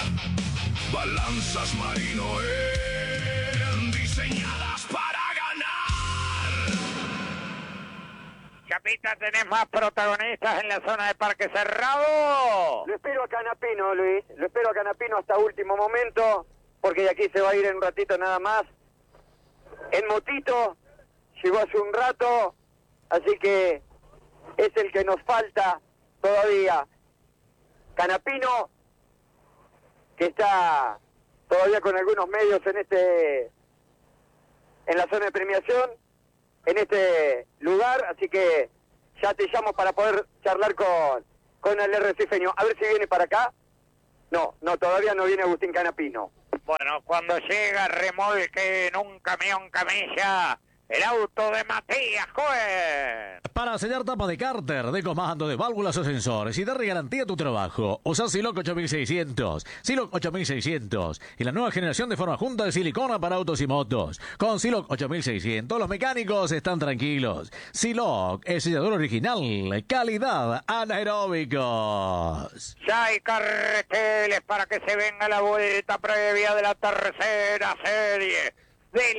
Balanzas Marino diseñadas para ganar. Chapita, ¿tenés más protagonistas en la zona de Parque Cerrado? Lo espero a Canapino, Luis. Lo espero a Canapino hasta último momento, porque de aquí se va a ir en un ratito nada más. En motito, llegó hace un rato, así que es el que nos falta todavía. Canapino, que está todavía con algunos medios en la zona de premiación, en este lugar, así que ya te llamo para poder charlar con el Recifeño. A ver si viene para acá. No, todavía no viene Agustín Canapino. Bueno, cuando llega remolque en un camión camilla, el auto de Matías Cohen. Para sellar tapa de cárter, de comando, de válvulas o sensores y darle garantía a tu trabajo, usa Siloc 8600. Siloc 8600 y la nueva generación de forma junta de silicona para autos y motos. Con Siloc 8600 los mecánicos están tranquilos. Siloc es sellador original, calidad anaeróbicos. Ya hay carteles para que se venga la vuelta previa de la tercera serie